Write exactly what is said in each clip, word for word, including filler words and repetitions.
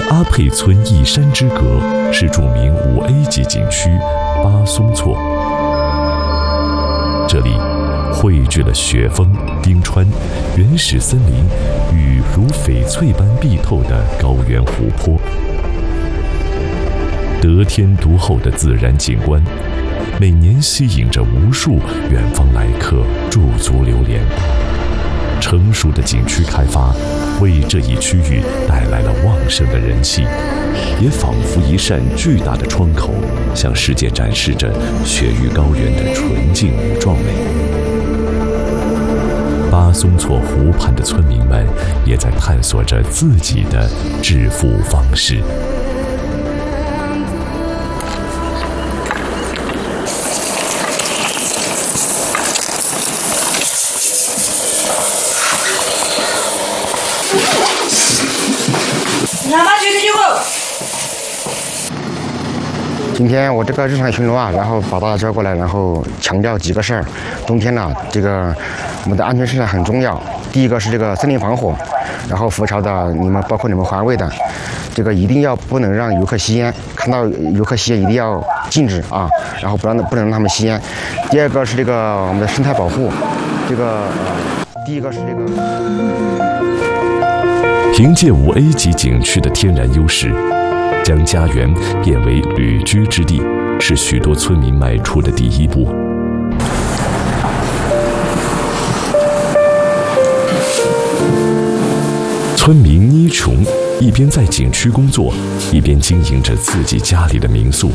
阿沛村一山之隔，是著名五 A 级景区巴松措。这里汇聚了雪峰、冰川、原始森林与如翡翠般碧透的高原湖泊，得天独厚的自然景观，每年吸引着无数远方来客驻足流连。成熟的景区开发为这一区域带来了旺盛的人气，也仿佛一扇巨大的窗口，向世界展示着雪域高原的纯净与壮美。巴松措湖畔的村民们也在探索着自己的致富方式。 今天我这个日常巡逻啊，然后把大家叫过来，然后强调几个事儿。冬天呢、啊，这个我们的安全事项很重要。第一个是这个森林防火，然后浮潮的你们包括你们环卫的，这个一定要不能让游客吸烟，看到游客吸烟一定要禁止啊，然后不让不能让他们吸烟。第二个是这个我们的生态保护，这个、呃、第一个是这个。 凭借五 A 级景区的天然优势，将家园变为旅居之地，是许多村民迈出的第一步。村民妮琼一边在景区工作，一边经营着自己家里的民宿。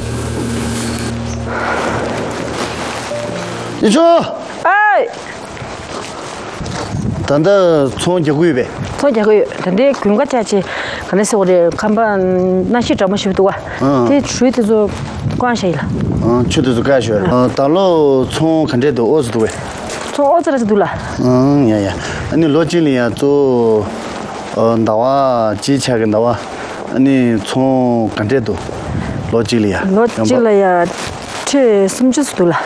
你说，哎，等到从几个月呗？ 从几个月，等到公个假期，可能是我的看吧，那些怎么修多啊？嗯，这水都是关系了。 嗯，去的是干学了。嗯，到了从看这都二十多位。 从二十来多了。 嗯呀呀，你老经理啊做，呃，那哇几千个那哇，你从看这都老经理啊？ 老经理呀，这什么就是多了。